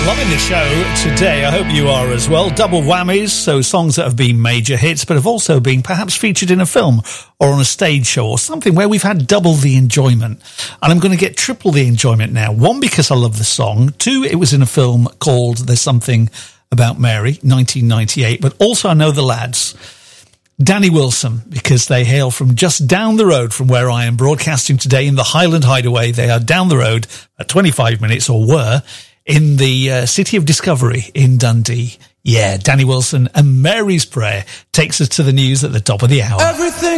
Loving the show today. I hope you are as well. Double whammies, so songs that have been major hits, but have also been perhaps featured in a film or on a stage show or something where we've had double the enjoyment. And I'm going to get triple the enjoyment now. One, because I love the song. Two, it was in a film called There's Something About Mary, 1998. But also I know the lads. Danny Wilson, because they hail from just down the road from where I am broadcasting today in the Highland Hideaway. They are down the road at 25 minutes, or were, in the City of Discovery in Dundee. Yeah, Danny Wilson and Mary's Prayer takes us to the news at the top of the hour. Everything